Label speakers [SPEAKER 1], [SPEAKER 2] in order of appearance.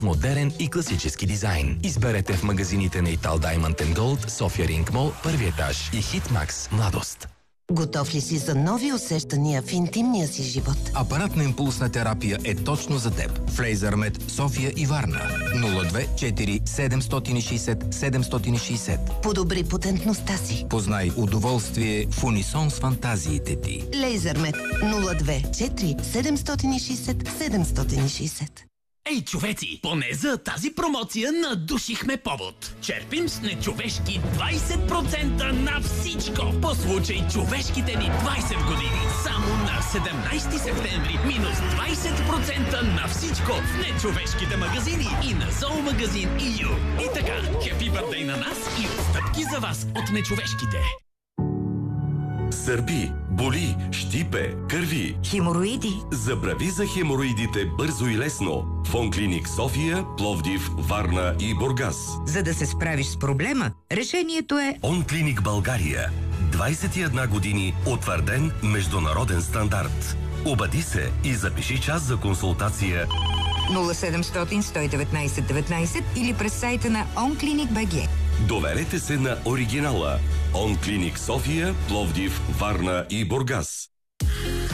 [SPEAKER 1] Модерен и класически дизайн. Изберете в магазините на Ital Diamond Gold, София Ринг Мол, първи етаж и Hitmax Младост.
[SPEAKER 2] Готов ли си за нови усещания в интимния си живот?
[SPEAKER 3] Апаратна импулсна терапия е точно за теб. В Лейзърмед, София и Варна. 02 4 760 760.
[SPEAKER 2] Подобри потентността си.
[SPEAKER 3] Познай удоволствие в унисон с фантазиите ти.
[SPEAKER 2] Лейзърмед 02 4 760 760.
[SPEAKER 4] Ей, човеци, поне за тази промоция надушихме повод. Черпим с нечовешки 20% на всичко. По случай човешките ни 20 години. Само на 17 септември минус 20% на всичко в нечовешките магазини и на зоомагазин ИЮ. И така, хепи бърдей на нас и отстъпки за вас от нечовешките.
[SPEAKER 5] Сърби, боли, щипе, кърви.
[SPEAKER 6] Хемороиди.
[SPEAKER 5] Забрави за хемороидите бързо и лесно. В Онклиник София, Пловдив, Варна и Бургас.
[SPEAKER 6] За да се справиш с проблема, решението е
[SPEAKER 5] Онклиник България. 21 години утвърден международен стандарт. Обади се и запиши час за консултация
[SPEAKER 6] 0700 119 19 или през сайта на OnClinic.bg.
[SPEAKER 5] Доверете се на оригинала. Онклиник София, Пловдив, Варна и Бургас.